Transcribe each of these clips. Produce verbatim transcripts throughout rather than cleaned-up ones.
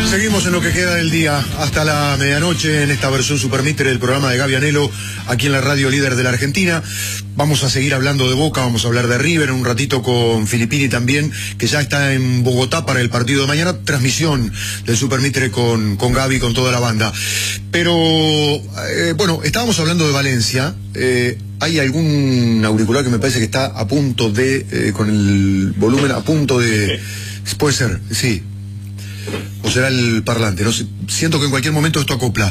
Seguimos en lo que queda del día hasta la medianoche en esta versión Supermister del programa de Gaby Anelo aquí en la radio líder de la Argentina. Vamos a seguir hablando de Boca, vamos a hablar de River en un ratito con Filippini también, que ya está en Bogotá para el partido de mañana. Transmisión del Supermister con, con Gaby, con toda la banda. Pero, eh, bueno, estábamos hablando de Valencia. Eh, hay algún auricular que me parece que está a punto de, eh, con el volumen a punto de... Puede ser, sí. O será el parlante, no sé, siento que en cualquier momento esto acopla.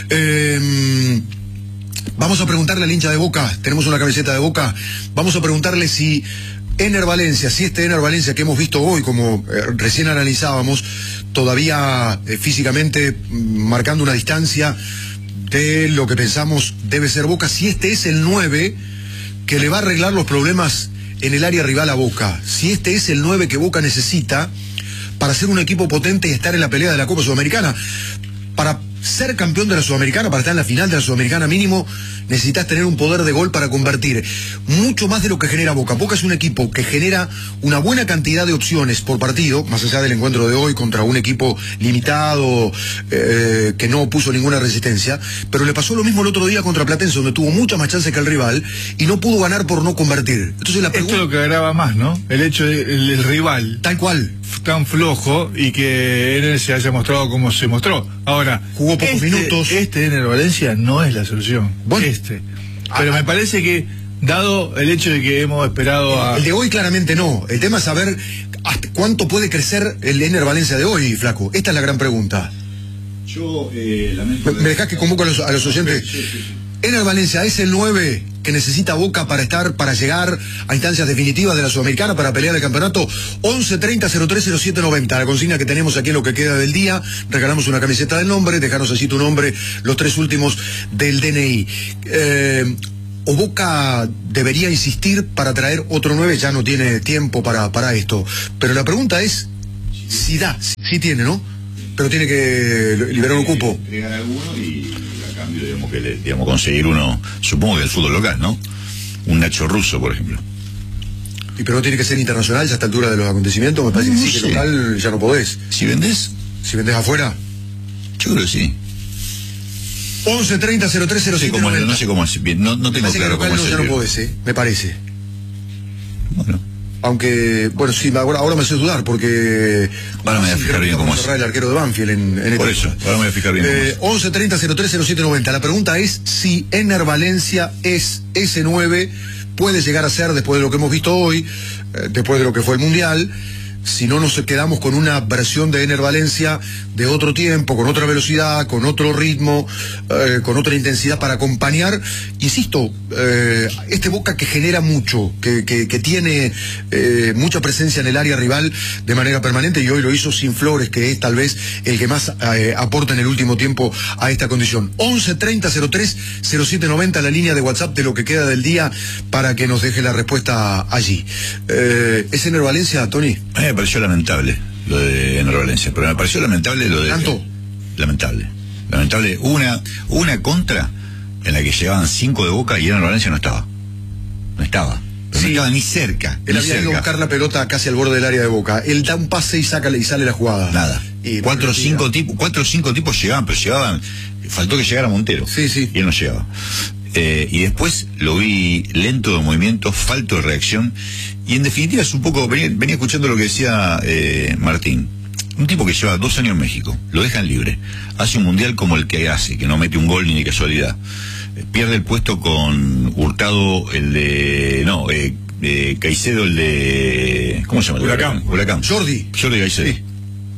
Eh, vamos a preguntarle al hincha de Boca, tenemos una camiseta de Boca, vamos a preguntarle si Ener Valencia, si este Ener Valencia que hemos visto hoy, como eh, recién analizábamos, todavía eh, físicamente marcando una distancia de lo que pensamos debe ser Boca, si este es el nueve que le va a arreglar los problemas en el área rival a Boca, si este es el nueve que Boca necesita para ser un equipo potente y estar en la pelea de la Copa Sudamericana. Para ser campeón de la Sudamericana, para estar en la final de la Sudamericana mínimo, necesitas tener un poder de gol para convertir mucho más de lo que genera Boca. Boca es un equipo que genera una buena cantidad de opciones por partido, más allá del encuentro de hoy contra un equipo limitado, eh, que no puso ninguna resistencia, pero le pasó lo mismo el otro día contra Platense, donde tuvo mucha más chance que el rival y no pudo ganar por no convertir. Entonces la pregunta... Esto es lo que agrava más, ¿no? El hecho del de, rival. Tal cual. Tan flojo y que Ener se haya mostrado como se mostró. Ahora, jugó pocos este, minutos. Este Ener Valencia no es la solución. Bueno, este. Pero ah, me parece que, dado el hecho de que hemos esperado a... El de hoy claramente no. El tema es saber hasta cuánto puede crecer el Ener Valencia de hoy, Flaco. Esta es la gran pregunta. Yo eh, lamento... ¿Me, me dejás que convoque a los, a los oyentes? Sí, sí, sí. Ener Valencia es el nueve que necesita Boca para estar, para llegar a instancias definitivas de la Sudamericana, para pelear el campeonato. Once treinta cero tres cero siete noventa, la consigna que tenemos aquí en lo que queda del día. Regalamos una camiseta del nombre, dejaros así tu nombre, los tres últimos del D N I. Eh, o Boca debería insistir para traer otro nueve, ya no tiene tiempo para, para esto. Pero la pregunta es si da, si tiene, ¿no? Pero tiene que liberar un cupo. Entregar alguno y... Digamos, que le, digamos, conseguir uno, supongo que el fútbol local, ¿no? Un Nacho Russo, por ejemplo. ¿Y pero no tiene que ser internacional ya a esta altura de los acontecimientos? Me parece no, que sí, sé. Que local ya no podés. ¿Si vendés? ¿Si vendés afuera? Yo creo que sí. once treinta cero tres cero siete noventa. No sé cómo es, no, no tengo claro cómo es. No, ya no podés, ¿eh? Me parece. Bueno. Aunque, bueno, sí, ahora, ahora me hace dudar porque... Ahora me voy a fijar bien cómo es. El arquero de Banfield en, en Por eso, ahora me voy a fijar bien cómo es. Eh, once treinta cero tres cero siete noventa. La pregunta es si Ener Valencia es ese nueve, puede llegar a ser, después de lo que hemos visto hoy, eh, después de lo que fue el Mundial, si no nos quedamos con una versión de Ener Valencia de otro tiempo, con otra velocidad, con otro ritmo, eh, con otra intensidad para acompañar, insisto, eh, este Boca que genera mucho, que, que, que tiene eh, mucha presencia en el área rival de manera permanente, y hoy lo hizo sin Flores, que es tal vez el que más eh, aporta en el último tiempo a esta condición. once treinta cero tres cero siete noventa, la línea de WhatsApp de lo que queda del día, para que nos deje la respuesta allí. Eh, ¿Es Ener Valencia, Tony? Me pareció lamentable lo de Ener Valencia, pero me pareció lamentable lo de... ¿Tanto? Lamentable. Lamentable. Una, una contra en la que llevaban cinco de Boca y Ener Valencia no estaba. No estaba. Sí. No estaba ni cerca. Él ni había cerca. ido a buscar la pelota casi al borde del área de Boca. Él da un pase y saca y sale la jugada. Nada. Y cuatro o cinco tipos, cuatro o cinco tipos llegaban, pero llegaban... Faltó que llegara Montero. Sí, sí. Y él no llegaba. Eh, y después lo vi lento de movimiento, falto de reacción, y en definitiva es un poco, venía, venía escuchando lo que decía eh, Martín, un tipo que lleva dos años en México, lo dejan libre, hace un mundial como el que hace, que no mete un gol ni de casualidad, eh, pierde el puesto con Hurtado, el de, no, eh, eh, Caicedo, el de, ¿cómo se llama? Huracán. Huracán. Jordi. Jordi Caicedo. Sí.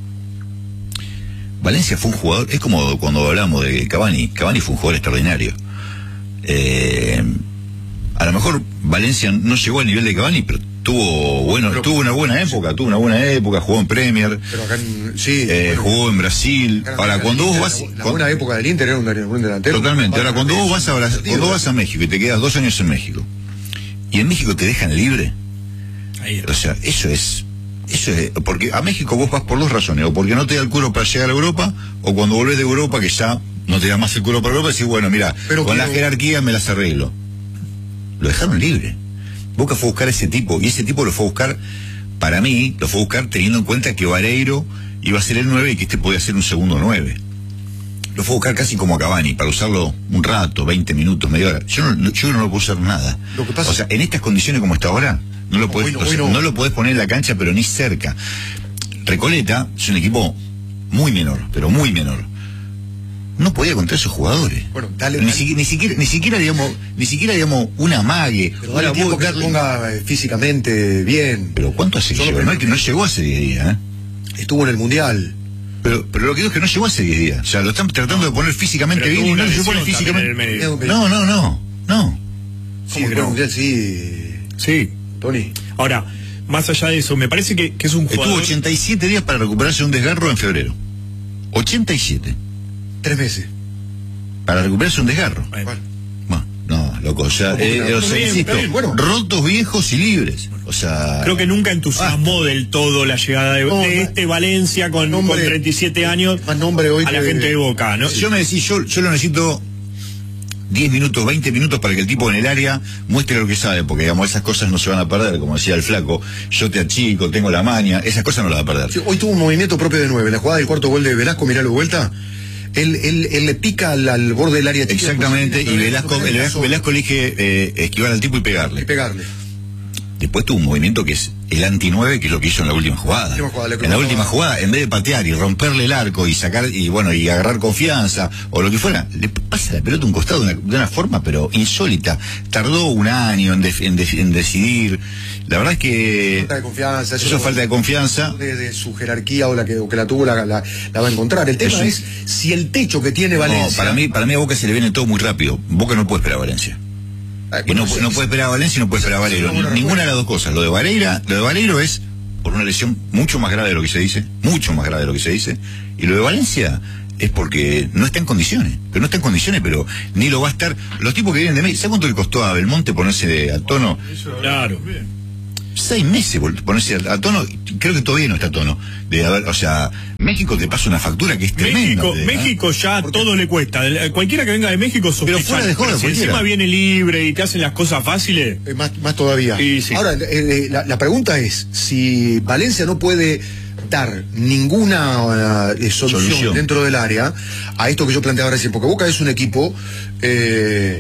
Valencia fue un jugador, es como cuando hablamos de Cavani, Cavani fue un jugador extraordinario. Eh, a lo mejor Valencia no llegó al nivel de Cavani, pero tuvo bueno, pero, tuvo una buena época, tuvo una buena época, jugó en Premier, pero acá en, sí, eh, bueno, jugó en Brasil. Ahora cuando vos vas, la, la buena época del Inter era un, un delantero. Totalmente. Ahora cuando vos vas a Brasil, cuando vas a México y te quedas dos años en México y en México te dejan libre, ahí, o sea, eso es, eso es, porque a México vos vas por dos razones, o porque no te da el culo para llegar a Europa, o cuando volvés de Europa que ya no te da más el culo para Europa, decís, bueno, mira, pero con quiero... la jerarquía me las arreglo. Lo dejaron libre. Boca fue a buscar a ese tipo, y ese tipo lo fue a buscar, para mí, lo fue a buscar teniendo en cuenta que Vareiro iba a ser el nueve y que este podía ser un segundo nueve. Lo fue a buscar casi como a Cavani, para usarlo un rato, veinte minutos, media hora. Yo no, yo no lo puedo usar nada. Lo que pasa... O sea, en estas condiciones como está ahora, no lo podés, no, o sea, no. no lo podés poner en la cancha, pero ni cerca. Recoleta es un equipo muy menor, pero muy menor. No podía contra esos jugadores. Bueno, dale, ni, dale. si, ni siquiera, ni siquiera digamos, ni siquiera digamos una mague. Pero dale tiempo que ponga eh, físicamente bien. Pero ¿cuánto hace que Solo llegó? que- No, es que no llegó hace diez días, ¿eh? Estuvo en el Mundial. Pero, pero lo que digo es que no llegó hace diez días. O sea, lo están tratando de poner físicamente Pero bien tuvo y no una se pone lesión también en el físicamente. medio. No, no, no, no. Sí, ¿Cómo que en el no? Mundial, sí. Sí. Tony. Ahora, más allá de eso, me parece que, que es un Estuvo jugador... ochenta y siete días para recuperarse de un desgarro en febrero. ochenta y siete. Tres meses. Para recuperarse de un desgarro. Bueno, Bueno. Bueno, no, loco, o sea, ¿Cómo eh, que no? o sea, Bien, insisto, bien, bueno. rotos, viejos y libres. O sea... creo que nunca entusiasmó del todo la llegada de, No, de no. este Valencia con, Nombre- con treinta y siete años Más nombre hoy a la que- gente de Boca, ¿no? Si yo me decís, yo, yo lo necesito diez minutos, veinte minutos para que el tipo en el área muestre lo que sabe, porque digamos, esas cosas no se van a perder, como decía el flaco, yo te achico, tengo la maña, esas cosas no las va a perder. Sí, hoy tuvo un movimiento propio de nueve. La jugada del cuarto gol de Velasco, miralo de vuelta. Él, él, él le pica al, al borde del área chica. Exactamente, y Velasco, el Velasco, Velasco elige eh, esquivar al tipo y Y pegarle. pegarle. Después tuvo un movimiento que es el anti nueve, que es lo que hizo en la última jugada. Última jugada, lo que En la jugaba. última jugada, en vez de patear y romperle el arco y sacar, y bueno, y agarrar confianza, o lo que fuera, le pasa la pelota a un costado de una, de una forma, pero insólita. Tardó un año en, def- en, def- en decidir. La verdad es que... Falta de confianza. Eso es falta de confianza. De, de su jerarquía o la que, o que la tuvo, la, la, la va a encontrar. El tema Eso. es si el techo que tiene Valencia. No, para mí, para mí a Boca se le viene todo muy rápido. Boca no puede esperar a Valencia. Ay, Y no, bueno, no sí, puede esperar a Valencia y no puede esperar a Valero. Sí, sí, sí, Ninguna de las dos cosas. Lo de Vareira, lo de Valero es por una lesión mucho más grave de lo que se dice, mucho más grave de lo que se dice. Y lo de Valencia es porque no está en condiciones. Pero no está en condiciones, pero ni lo va a estar. Los tipos que vienen de México, ¿sabes cuánto le costó a Belmonte ponerse de- a tono? Claro. Seis meses vol- ponerse a, a tono. Creo que todavía no está a tono. De haber, o sea, México te pasa una factura que es tremenda. México, te- ¿no? México ya todo le cuesta. El- Cualquiera que venga de México sospecha. Pero fuera de joda, si cualquiera. encima viene libre y te hacen las cosas fáciles. Eh, más, más todavía. Sí, sí. Ahora, eh, eh, la, la pregunta es, si Valencia no puede dar ninguna eh, solución, Solución. dentro del área a esto que yo planteaba recién, porque Boca es un equipo... eh,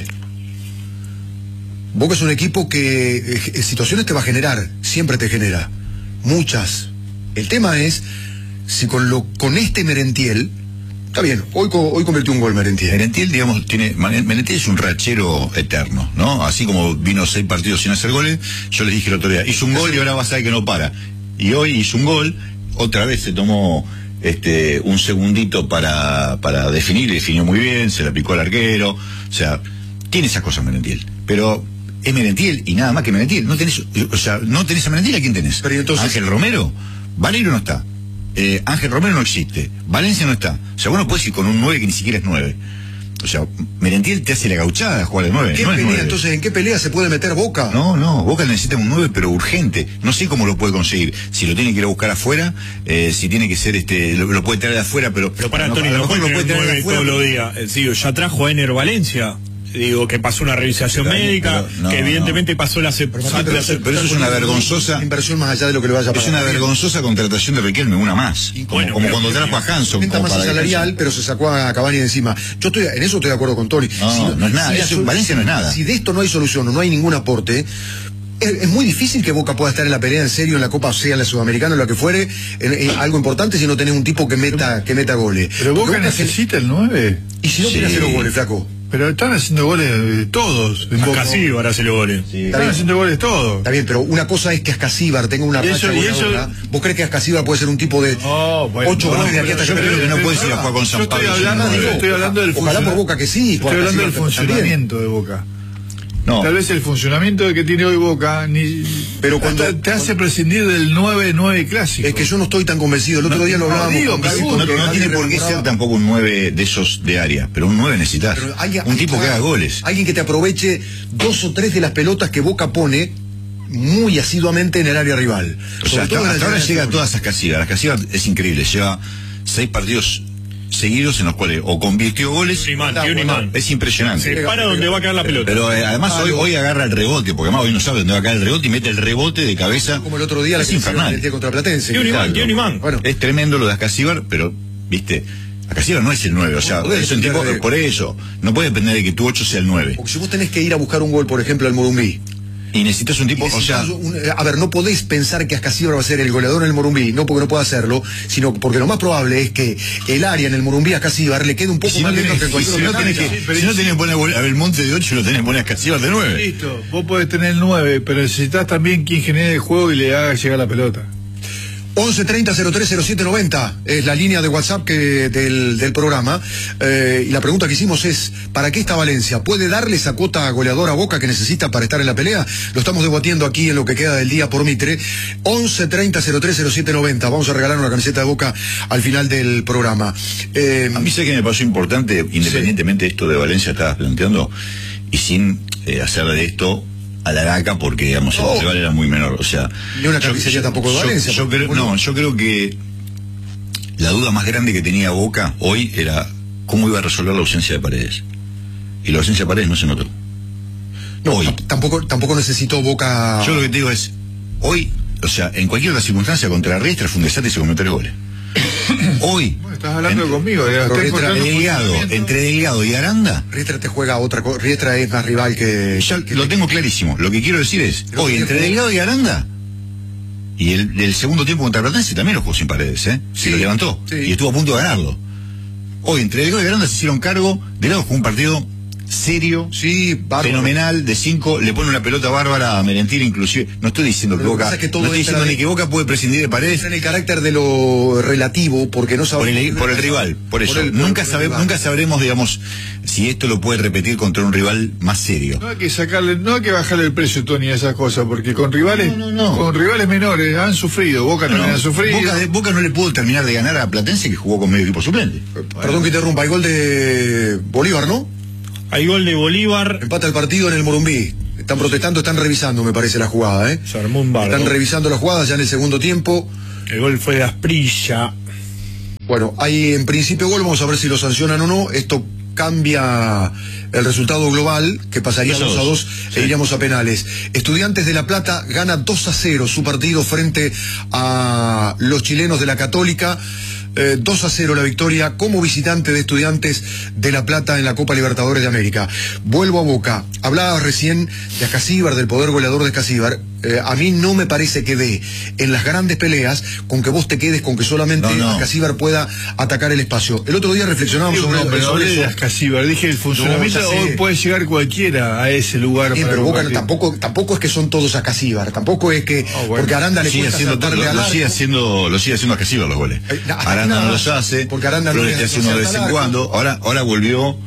Boca es un equipo que eh, situaciones te va a generar, siempre te genera, muchas. El tema es si con lo con este Merentiel, está bien, hoy, co- hoy convirtió un gol Merentiel. Merentiel, digamos, tiene. Merentiel es un rachero eterno, ¿no? Así como vino seis partidos sin hacer goles, yo les dije el otro día, hizo un gol y ahora va a saber que no para. Y hoy hizo un gol, otra vez se tomó este un segundito para, para definir, definió muy bien, se la picó al arquero, o sea, tiene esas cosas Merentiel, pero es Merentiel y nada más que Merentiel. No tenés, o sea, no tenés a Merentiel, ¿a quién tenés? Pero ¿y entonces? Ángel Romero, Valero no está. Eh, Ángel Romero no existe, Valencia no está. O sea, vos no podés ir con un nueve que ni siquiera es nueve. O sea, Merentiel te hace la gauchada de jugar de nueve. ¿Qué No es pelea, nueve. entonces, ¿en qué pelea se puede meter Boca? No, no, Boca necesita un nueve pero urgente. No sé cómo lo puede conseguir. Si lo tiene que ir a buscar afuera, eh, si tiene que ser este, lo, lo puede traer de afuera, pero. Pero para no, Antonio, a lo no mejor puede lo puede tener traer de nueve afuera. todos los días. Eh, Digo, ya trajo a Ener Valencia. Digo, que pasó una revisación Pero, médica, pero, no, que evidentemente no. pasó la Pero, aceptación. pero- pero eso es una vergonzosa. Inversión más allá de lo que le vaya a Es pagar. una vergonzosa contratación de Riquelme, una más. Como, Bueno, como pero- cuando trajo a Hanson. Venta como masa para salarial, pero se sacó a Cavani de encima. Yo estoy, en eso estoy de acuerdo con Tony. No, no es nada, la eso- sol- Valencia no es nada. Si de esto no hay solución o no hay ningún aporte, es, es muy difícil que Boca pueda estar en la pelea en serio en la Copa, sea en la Sudamericana o lo que fuere, en, en algo importante si no tenés un tipo que meta, que meta goles. Pero Boca Boca se- necesita el nueve. Y si no Sí. tiene cero goles, flaco. Pero están haciendo goles eh, todos. en Boca. Casi ahora se lo goles. Sí. Está Están bien. haciendo goles todos. Está bien, pero una cosa es que Ascasíbar tenga una Y racha eso- y eso- goleadora. ¿Vos crees que Ascasíbar puede ser un tipo de No, bueno, ocho no, goles de aquí pero hasta yo allá? creo que no puedes ir a jugar con San Yo estoy Pablo hablando, sin yo nueve. estoy hablando del Ojalá por funcionamiento. Boca que sí. por Estoy hablando del Ascasíbar también. funcionamiento de Boca. No. Tal vez el funcionamiento que tiene hoy Boca ni, Pero cuando- hasta te hace prescindir del nueve nueve clásico. Es que yo no estoy tan convencido. El otro No, día lo no, hablábamos digo, con Gaby, pregunto, No, porque no Gaby tiene por qué recordaba- ser tampoco un nueve de esos de área, pero un nueve necesitas. Pero alguien- un tipo que claro, haga goles. Alguien que te aproveche dos o tres de las pelotas que Boca pone muy asiduamente en el área rival. O sea, Sobre hasta, todo en hasta la ahora llegada llega a de todas esas casillas. Las casillas es increíble. Lleva seis partidos seguidos en los cuales o convirtió goles. Tiene un imán, tiene un imán. Es impresionante. Se para donde va a caer la pelota. Pero eh, además hoy, hoy agarra el rebote, porque además hoy no sabe dónde va a caer el rebote y mete el rebote de cabeza. Como el otro día, es la infernal. que contra Platense. Tiene un imán, tiene un imán. Bueno. Es tremendo lo de Ascasíbar, pero, viste, Ascasíbar no es el nueve, o sea, No, es un tipo, de... por eso, no puede depender de que tu ocho sea el nueve. Porque si vos tenés que ir a buscar un gol, por ejemplo, al Morumbí. Y necesitas un tipo, o sea... Un, a ver, no podés pensar que Ascasíbar va a ser el goleador en el Morumbí, no porque no pueda hacerlo, sino porque lo más probable es que el área en el Morumbí a Ascasíbar le quede un poco si más no lento tenés, que en cualquier si no otra tenés cancha. que, pero si no tenés que poner a Belmonte de ocho, lo tenés que poner a Ascasíbar de nueve. Listo, vos podés tener el nueve, pero necesitas también quien genere el juego y le haga llegar la pelota. once treinta cero tres cero siete noventa es la línea de WhatsApp que, del, del programa. Eh, y la pregunta que hicimos es, ¿para qué está Valencia? ¿Puede darle esa cuota goleadora a Boca que necesita para estar en la pelea? Lo estamos debatiendo aquí en lo que queda del día por Mitre. once treinta cero tres cero siete noventa. Vamos a regalar una camiseta de Boca al final del programa. Eh, a mí sé que me pasó importante, independientemente de esto de Valencia estabas planteando, y sin eh, hacer de esto a la gaca, porque digamos no. el rival era muy menor, o sea, ni una camisería tampoco de Valencia. Yo, yo creo, no, yo creo que la duda más grande que tenía Boca hoy era cómo iba a resolver la ausencia de Paredes, y la ausencia de Paredes no se notó. No, hoy tampoco tampoco necesitó Boca. Yo lo que te digo es, hoy, o sea, en cualquier otra circunstancia contra Riestra fue un desastre y se comió tres goles. Hoy. Bueno, estás hablando en, conmigo, de Riestra, Delgado, entre Delgado y Aranda. Riestra te juega otra cosa. Riestra es más rival que. Ya que lo te... tengo clarísimo. Lo que quiero decir es, Pero hoy que entre jugó... Delgado y Aranda, y el, el segundo tiempo contra Platense también lo jugó sin Paredes, ¿eh? Se sí, lo levantó. Sí. Y estuvo a punto de ganarlo. Hoy entre Delgado y Aranda se hicieron cargo. Delgado jugó un partido serio, sí, fenomenal, de cinco, le pone una pelota bárbara a Merentiel inclusive. No estoy diciendo que Pero Boca, que que no estoy diciendo de... ni que Boca puede prescindir de Paredes. En el carácter de lo relativo, porque no sabemos... Por el, por el rival, por eso. Por el, nunca, por sabe, nunca sabremos, digamos, si esto lo puede repetir contra un rival más serio. No hay que sacarle, no hay que bajarle el precio, Tony, a esas cosas, porque con rivales, no, no, no. con rivales menores han sufrido, Boca también no, ha sufrido. Boca, de, Boca no le pudo terminar de ganar a Platense, que jugó con medio equipo suplente. Bueno. Perdón que interrumpa, hay gol de Bolívar, ¿no? Hay gol de Bolívar. Empata el partido en el Morumbí. Están protestando, están revisando, me parece, la jugada, ¿eh? Se armó un bardo. Están revisando la jugada ya en el segundo tiempo. El gol fue de Asprilla. Bueno, hay en principio gol, vamos a ver si lo sancionan o no. Esto cambia el resultado global, que pasaría dos a dos e iríamos a penales. Estudiantes de La Plata gana dos a cero su partido frente a los chilenos de la Católica. Eh, dos a cero la victoria como visitante de Estudiantes de La Plata en la Copa Libertadores de América. Vuelvo a Boca. Hablabas recién de Ascasíbar, del poder goleador de Ascasíbar. Eh, a mí no me parece que dé en las grandes peleas con que vos te quedes con que solamente no, no. Ascasíbar pueda atacar el espacio. El otro día reflexionábamos sobre, no, pero sobre no eso. de Ascasíbar, dije el funcionamiento no, hoy puede llegar cualquiera a ese lugar. Sí, para pero Boca tampoco, tampoco es que son todos Ascasíbar, tampoco es que oh, bueno. porque Aranda le cuesta saltarle lo, lo, sigue haciendo, lo sigue haciendo Ascasíbar los goles. Eh, Aranda no los hace, porque Aranda no lo está haciendo de vez en cuando. Ahora, ahora volvió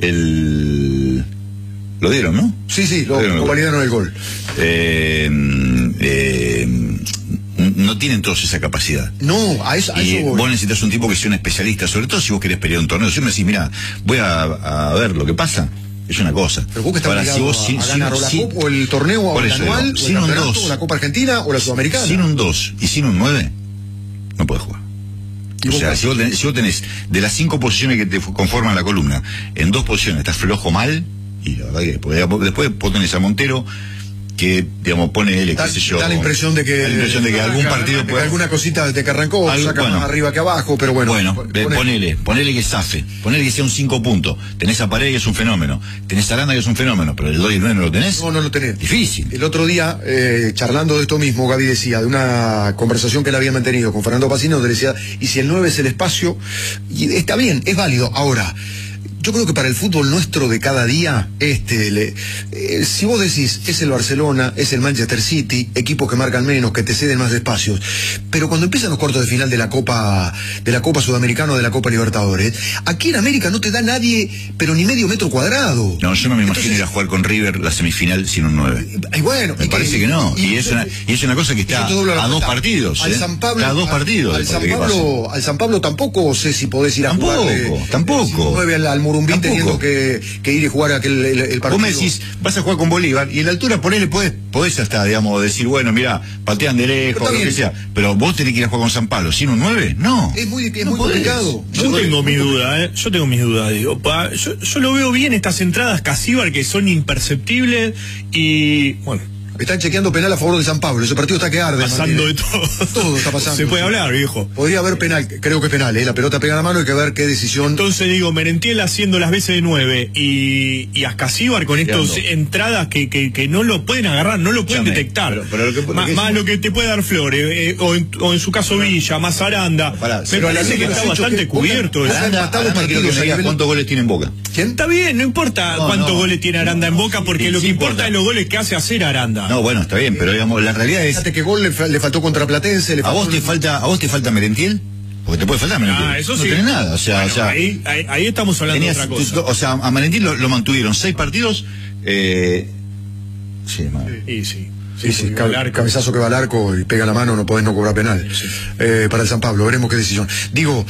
el... Lo dieron, ¿no? Sí, sí, lo, lo validaron el gol. Eh, eh, no tienen todos esa capacidad. No, a eso, a y eso voy. Vos necesitas un tipo que sea un especialista, sobre todo si vos querés pelear un torneo. Si me decís, mira, voy a, a ver lo que pasa, es una cosa. Pero vos que estás obligado si vos, a, sin, a ganar sin, o la sin, Copa, o el torneo, o el anual, sin o el un dos, o la Copa Argentina, o la Sudamericana. Sin un dos y sin un nueve, no podés jugar. O sea, si vos, tenés, si vos tenés de las cinco posiciones que te conforman la columna, en dos posiciones estás flojo mal, y la verdad que después vos tenés a Montero, que, digamos, pone él, qué sé yo. Da la impresión de que, da la impresión de que algún partido puede... alguna cosita desde que arrancó, algo, saca bueno, más arriba que abajo, pero bueno. Bueno, ponele, ponele, ponele que zafe, ponele que sea un cinco puntos. Tenés a Paredes, que es un fenómeno. Tenés a Aranda, que es un fenómeno, pero el dos y el nueve no lo tenés. No, no lo tenés. Difícil. El otro día, eh, charlando de esto mismo, Gaby decía, de una conversación que él había mantenido con Fernando Pacino, donde decía, y si el nueve es el espacio, y está bien, es válido. Ahora, yo creo que para el fútbol nuestro de cada día, este, le, eh, si vos decís, es el Barcelona, es el Manchester City, equipos que marcan menos, que te ceden más espacios, pero cuando empiezan los cuartos de final de la Copa, de la Copa Sudamericana o de la Copa Libertadores, aquí en América no te da nadie, pero ni medio metro cuadrado. No, yo no me imagino ir a jugar con River la semifinal sin un nueve. Y bueno, me y parece que, que no, y, y, es una, y es una cosa que está a dos partidos, al ¿eh? San Pablo, a dos partidos. Al, al, San Pablo, al San Pablo tampoco sé si podés ir a tampoco, jugar. Tampoco, tampoco. nueve al, al Morumbí Tampoco. teniendo que, que ir y jugar aquel el, el partido. Vos me decís, vas a jugar con Bolívar y en la altura por él le podés, podés hasta, digamos, decir, bueno, mira, patean de lejos, Pero lo que sea. Pero vos tenés que ir a jugar con San Pablo, ¿sin un nueve? No. Es muy, es No muy podés. complicado. Yo tengo mi duda, ¿eh? Yo tengo mis dudas, digo. Pa, yo, yo lo veo bien estas entradas Casíbar que son imperceptibles y, bueno, Están chequeando penal a favor de San Pablo. Ese partido está que arde. pasando de Martínez. todo. Todo está pasando. Se puede hablar, viejo. Podría haber penal, creo que es penal, ¿eh? La pelota pega en la mano, hay que ver qué decisión. Entonces digo, Merentiel haciendo las veces de nueve y, y Ascasíbar con estas Tirando. entradas que, que, que no lo pueden agarrar, no lo pueden Escúchame, detectar. pero- pero lo que- lo más, que más decimos- lo que te puede dar Flores, eh, o, en, o en su caso Villa, más Aranda. Pará, Me pero parece que los está hechos bastante que- cubierto. Boca- eso. Aranda- Aranda, empatado Aranda quiero que partidos me a digas nivel- cuántos goles tiene en Boca. ¿Quién? Está bien, no importa No, cuántos no. goles tiene Aranda en Boca, porque Sí, lo que sí importa importa. es los goles que hace hacer Aranda. No, bueno, está bien, pero digamos, la realidad es, Fíjate qué gol le, fa- le faltó contra Platense. Le ¿a faltó vos te falta, a vos te falta Merentiel? Porque te puede faltar Merentiel. Ah, eso no sí. tenés nada, o sea, Bueno, o sea, ahí, ahí, ahí estamos hablando tenías- de otra cosa. tú- o sea, a Merentiel lo, lo mantuvieron seis partidos, eh, sí, madre. Sí, sí. Sí, sí, porque cabe- el arco- cabezazo que va al arco y pega la mano, no podés no cobrar penal. Eh, para el San Pablo, veremos qué decisión. Digo,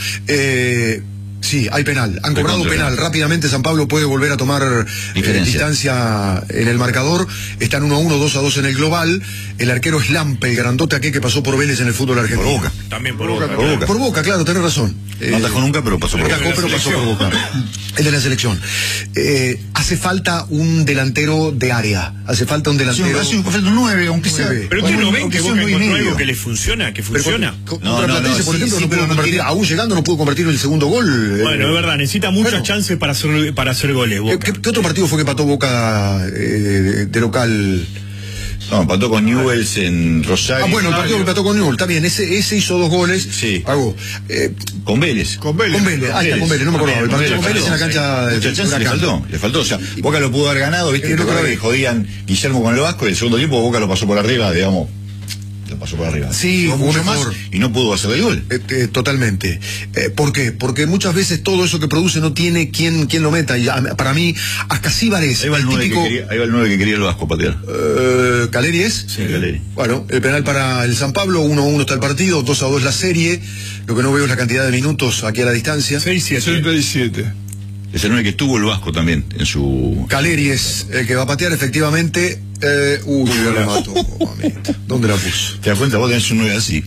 eh, sí, hay penal. Han cobrado Recontra. penal. Rápidamente San Pablo puede volver a tomar eh, Diferencia. distancia en el marcador. Están uno a uno, dos a dos en el global. El arquero es Lampe, el grandote aquel que pasó por Vélez en el fútbol argentino. Por Boca. También por Boca. Por Boca. Por Boca, claro, tenés razón. No atajó nunca, pero pasó por Atajó, Boca. pero de la pasó por selección. Boca. El de la selección. Eh, hace falta un delantero de área. Hace falta un Sí, delantero. hace un falta un nueve, aunque sea. Nueve. Pero Bueno, ustedes no ven aunque que sea Boca un nueve y encontró medio. algo que le funciona, que Pero funciona. con- No, contra no, Platense, no, por sí, ejemplo, sí, no pero pudo no convertir. tiene- Aún llegando no pudo convertir el segundo gol. eh. Bueno, es verdad, necesita muchas Bueno. chances para hacer, para hacer goles, ¿Qué, Boca. qué- qué otro partido fue que empató Boca eh, de, de local? No, empató con Newell's en Rosario. Ah, bueno, el partido que empató con Newell, está bien, ese, ese hizo dos goles. Sí. Pagó. Eh, Con Vélez. Con Vélez. con Vélez, ah, está con Vélez, no me acordaba. El partido con Vélez en la cancha de Mucha chance le Huracán. faltó, le faltó. O sea, Boca lo pudo haber ganado, ¿viste? Eh, ¿Te no, acordás claro. que jodían Guillermo con el Vasco y el segundo tiempo Boca lo pasó por arriba, digamos. Lo pasó por arriba. Sí, Jugó jugó mucho más mejor. y no pudo hacer el gol. Eh, eh, totalmente. Eh, ¿Por qué? Porque muchas veces todo eso que produce no tiene quien, quien lo meta. Y a- para mí, Ascasíbar es Ahí va el el nueve típico. que quería, ahí va el nueve que quería el Vasco patear. Eh, ¿Caleri es? Sí, Caleri. Bueno, el penal para el San Pablo, uno a uno está el partido, dos a dos la serie. Lo que no veo es la cantidad de minutos aquí a la distancia. seis siete. treinta y siete. Es el nueve que tuvo el Vasco también en su. Caleri es el que va a patear, efectivamente. Eh, uy, ya la mató, mamita. ¿Dónde la puso? ¿Te das cuenta? Vos tenés un nueve así.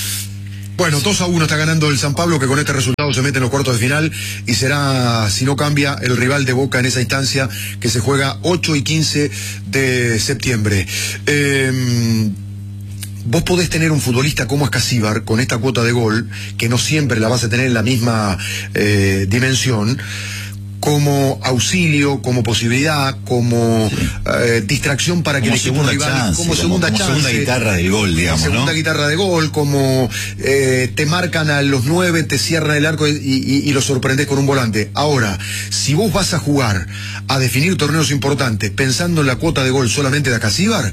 Bueno, dos a uno está ganando el San Pablo, que con este resultado se mete en los cuartos de final y será, si no cambia, el rival de Boca en esa instancia que se juega ocho y quince de septiembre. Eh, Vos podés tener un futbolista como Ascasíbar con esta cuota de gol, que no siempre la vas a tener en la misma eh, dimensión, como auxilio, como posibilidad, como eh, distracción para que Como el equipo segunda rival, chance, como como- segunda como chance, segunda guitarra del gol, digamos, segunda ¿no? guitarra de gol, como eh, te marcan a los nueve, te cierran el arco y, y, y lo sorprendes con un volante. Ahora, si vos vas a jugar a definir torneos importantes pensando en la cuota de gol solamente de Ascasíbar,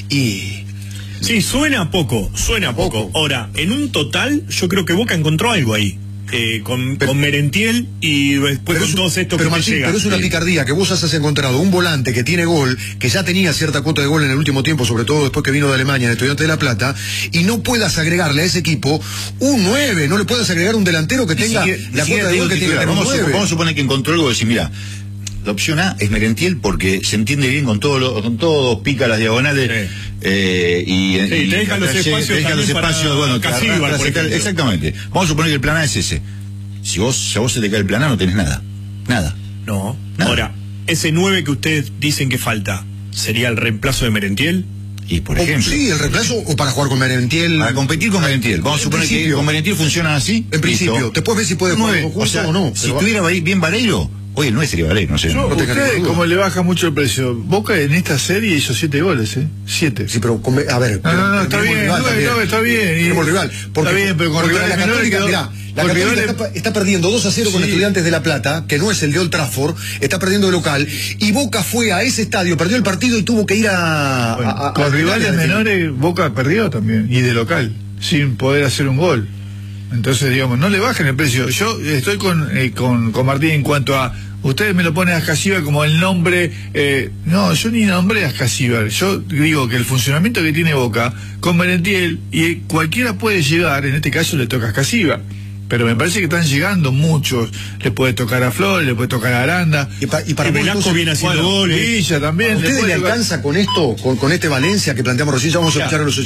y Sí, suena poco, suena poco. Poco. Ahora, en un total, yo creo que Boca encontró algo ahí. Eh, con, Pero- con Merentiel y después pero con es, todos estos pero que te Martín, llegan. pero es una Sí. picardía que vos has encontrado un volante que tiene gol, que ya tenía cierta cuota de gol en el último tiempo, sobre todo después que vino de Alemania en Estudiantes de La Plata, y no puedas agregarle a ese equipo un nueve, no le puedas agregar un delantero que Ni tenga siquiera- ni la siquiera cuota de digo gol que tiene que titular. tener un Vamos, a supo- nueve. vamos a suponer que encontró algo y decir, mira, la opción A es Merentiel porque se entiende bien con todo, lo- con todo, pica las diagonales. Sí. eh, y, Sí, y te deja los te espacios te deja los también para espacios, bueno, te Casíbar, arrastras por y tal. ejemplo. Exactamente. Vamos a suponer que el plan A es ese. Si vos, si a vos se te cae el plan A, no tenés nada. Nada. No. Nada. Ahora, ese nueve que ustedes dicen que falta, ¿sería el reemplazo de Merentiel? Y por O- ejemplo, sí, el reemplazo o para jugar con Merentiel. para competir con Merentiel. Vamos a En suponer que principio. con Merentiel funcionan así. En principio. listo. Después ves si puede jugar Nueve. con Justo O sea, o no. si Pero va- estuviera ahí bien Vareiro, hoy el nueve sería Vareiro, no sé. Yo, No tengas ustedes, ninguna duda. como le baja mucho el precio, Boca en esta serie hizo siete goles, ¿eh? Siete. Sí, pero con- a ver. No, no, no, está tenemos bien, rival no, también. no, está bien. Y- Tenemos rival. Porque, está bien, pero con porque rivales la menores Católica, quedó- mirá, la con Católica rivales- está, está perdiendo dos a cero con Sí. Estudiantes de La Plata, que no es el de Old Trafford, está perdiendo de local, y Boca fue a ese estadio, perdió el partido y tuvo que ir a... Bueno, a- a- con a- rivales a- menores, Boca perdió también, y de local, sin poder hacer un gol. Entonces, digamos, no le bajen el precio. Yo estoy con, eh, con, con Martín en cuanto a. Ustedes me lo ponen a Ascasíbar como el nombre. Eh, no, yo ni nombré a Ascasíbar. Yo digo que el funcionamiento que tiene Boca con Merentiel, y cualquiera puede llegar, en este caso le toca a Ascasíbar. pero me parece que están llegando muchos. Le puede tocar a Flores, le puede tocar a Aranda. Y, pa, y para y Velasco entonces, viene haciendo bueno, goles. Villa también. ¿a ustedes le tocar... alcanza con esto, con, con este Valencia que planteamos recién? Ya vamos a Ya. escuchar a los